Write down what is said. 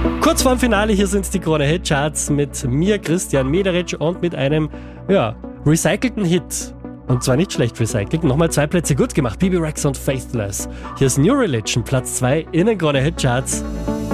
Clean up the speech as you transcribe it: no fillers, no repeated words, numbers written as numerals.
Kurz vorm Finale, hier sind die Krone Hit Charts mit mir, Christian Mederitsch, und mit einem, recycelten Hit. Und zwar nicht schlecht recycelt. Nochmal 2 Plätze gut gemacht. Bebe Rexha und Faithless. Hier ist New Religion, Platz 2 in den Krone Hit Charts.